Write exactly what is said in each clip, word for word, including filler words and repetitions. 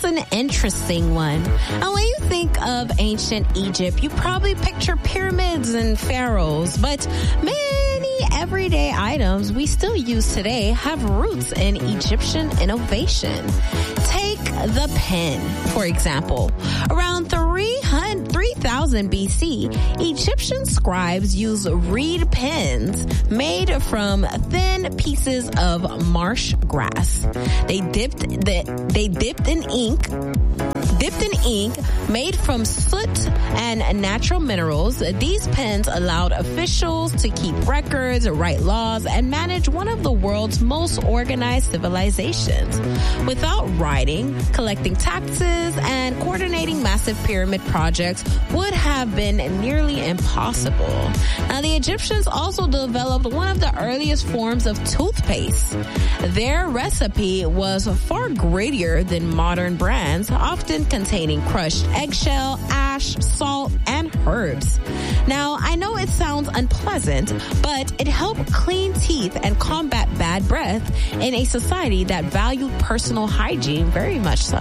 is an interesting one. And when you think of ancient Egypt, you probably picture pyramids and pharaohs, but many everyday items we still use today have roots in Egyptian innovation. Take the pen, for example. Around three thousand B C, Egyptian scribes used reed pens made from thin pieces of marsh grass. They dipped the, they dipped in ink Dipped in ink made from soot and natural minerals, these pens allowed officials to keep records, write laws, and manage one of the world's most organized civilizations. Without writing, collecting taxes, and coordinating massive pyramid projects would have been nearly impossible. Now, the Egyptians also developed one of the earliest forms of toothpaste. Their recipe was far grittier than modern brands, often containing crushed eggshell, ash, salt, and herbs. Now, I know it sounds unpleasant, but it helped clean teeth and combat bad breath in a society that valued personal hygiene very much so.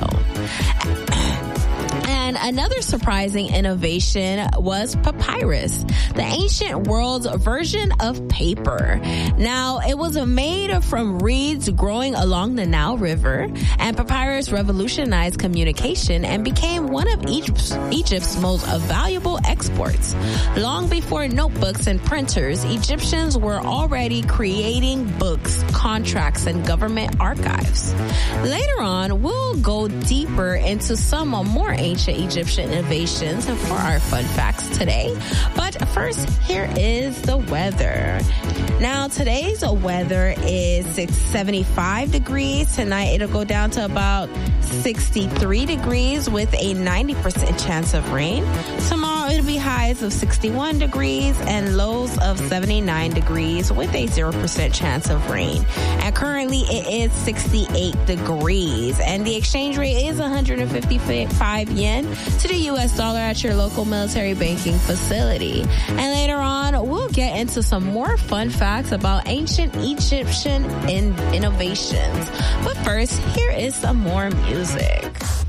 And another surprising innovation was papyrus, the ancient world's version of paper. Now, it was made from reeds growing along the Nile River, and papyrus revolutionized communication and became one of Egypt's, Egypt's most valuable exports. Long before notebooks and printers, Egyptians were already creating books, contracts, and government archives. Later on, we'll go deeper into some more ancient Egyptian innovations for our fun facts today. But first, here is the weather. Now, today's weather is seventy-five degrees. Tonight, it'll go down to about sixty-three degrees with a ninety percent chance of rain. Tomorrow, it'll be highs of sixty-one degrees and lows of seventy-nine degrees with a zero percent chance of rain. And currently, it is sixty-eight degrees. And the exchange rate is one hundred fifty-five yen to the U S dollar at your local military banking facility. And later on, we'll get into some more fun facts about ancient Egyptian in- innovations. But first, here is some more music.